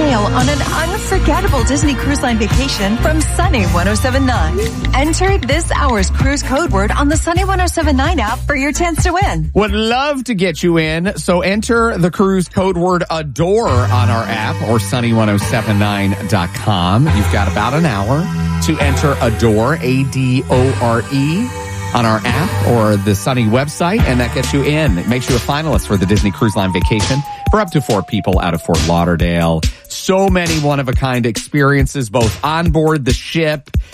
sail on an unforgettable Disney Cruise Line vacation from Sunny 107.9. Enter this hour's cruise code word on the Sunny 107.9 app for your chance to win. Would love to get you in, so enter the cruise code word ADORE on our app or sunny1079.com. You've got about an hour to enter ADORE, ADORE, on our app or the Sunny website, and that gets you in. It makes you a finalist for the Disney Cruise Line vacation for up to 4 people out of Fort Lauderdale. So many one-of-a-kind experiences, both on board the ship